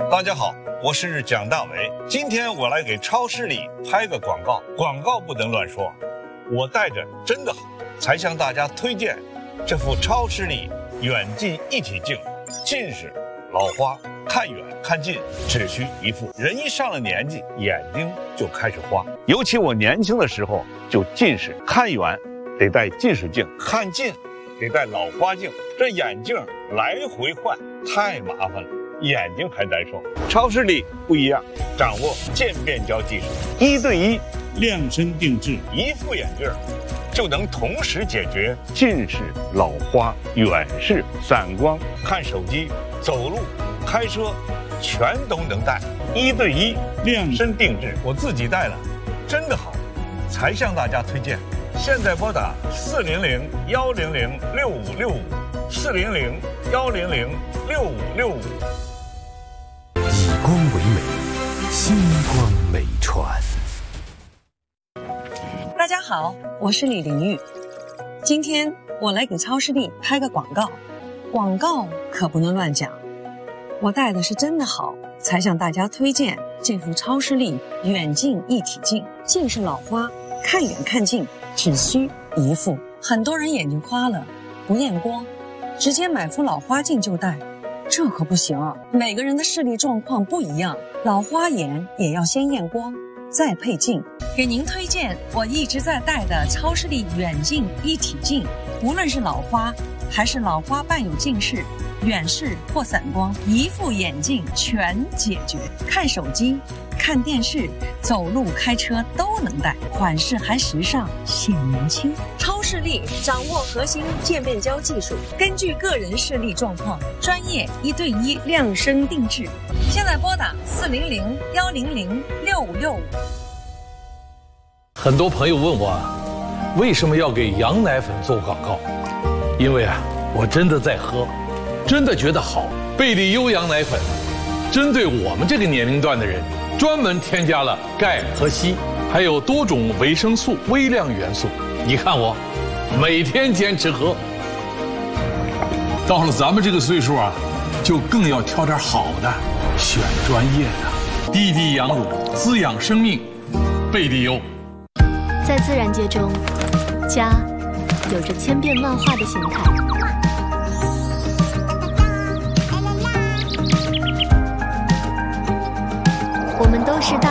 大家好，我是蒋大为。今天我来给超视力拍个广告，广告不能乱说。我戴着真的好，才向大家推荐这副超视力远近一体镜。近视、老花，看远看近只需一副。人一上了年纪，眼睛就开始花。尤其我年轻的时候就近视，看远得戴近视镜，看近得戴老花镜。这眼镜来回换太麻烦了，眼睛还难受。超视力不一样，掌握渐变焦技术，1对1 量身定制， 一副眼镜就能同时解决近视、老花、远视、散光、看手机、走路、开车，全都能戴。1对1量身定制，我自己戴了，真的好，才向大家推荐。现在拨打400-100-6565，400-100-6565。 以光为美，星光美传。 大家好，我是李玲玉。今天我来给超视力拍个广告，广告可不能乱讲。我戴的是真的好，才向大家推荐这副超视力远近一体镜。近视老花，看远看近只需一副。很多人眼睛花了，不验光，直接买副老花镜就戴，这可不行啊！每个人的视力状况不一样，老花眼也要先验光，再配镜。给您推荐我一直在戴的超视力远近一体镜，无论是老花还是老花伴有近视、远视或散光，一副眼镜全解决。看手机、看电视、走路、开车都能戴，款式还时尚显年轻。超视力掌握核心渐变焦技术，根据个人视力状况，专业1对1量身定制。现在拨打400-100-6565。 很多朋友问我，为什么要给羊奶粉做广告？因为我真的在喝，真的觉得好。贝利优羊奶粉针对我们这个年龄段的人，专门添加了钙和硒，还有多种维生素、微量元素。你看我每天坚持喝。 到了咱们这个岁数就更要挑点好的，选专业的。滴滴羊乳，滋养生命，贝利优。 在自然界中，家有着千变万化的形态。我们都是大